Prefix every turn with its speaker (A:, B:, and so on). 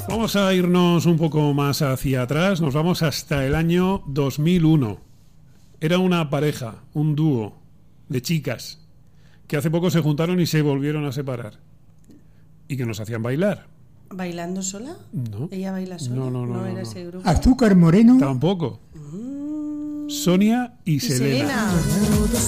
A: Vamos a irnos un poco más hacia atrás, nos vamos hasta el año 2001. Era una pareja, un dúo de chicas que hace poco se juntaron y se volvieron a separar y que nos hacían bailar.
B: ¿Bailando sola?
A: No.
B: ¿Ella baila sola?
A: No,
B: era
A: no.
B: ese grupo.
C: Azúcar Moreno.
A: Tampoco. Sonia y Selena.